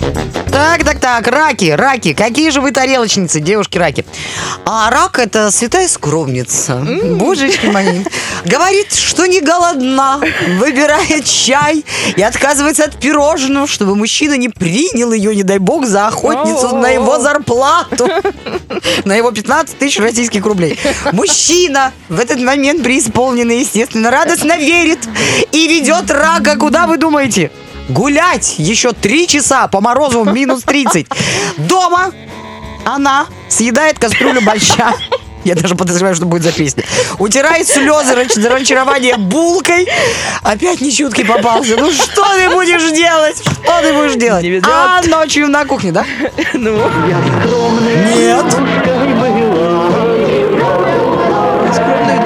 Так, раки. Какие же вы тарелочницы, девушки-раки? А рак — это святая скромница. Божечки мои. Говорит, что не голодна, выбирает чай и отказывается от пирожного, чтобы мужчина не принял ее, не дай бог, за охотницу на его зарплату. На его 15 тысяч российских рублей. Мужчина в этот момент преисполненный, естественно, радостно верит и ведет рака. Куда вы думаете? Гулять еще 3 часа по морозу в минус 30. Дома она съедает кастрюлю борща. Я даже подозреваю, что будет за песня. Утирает слезы разочарования булкой. Опять нечуткий попался. Ну что ты будешь делать? Что ты будешь делать? Не ведет. А ночью на кухне, да? Ну, Нет.